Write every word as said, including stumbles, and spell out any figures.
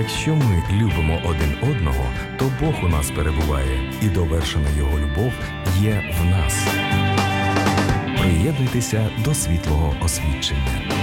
Якщо ми любимо один одного, то Бог у нас перебуває, і довершена Його любов є в нас. Приєднуйтеся до світлого освідчення.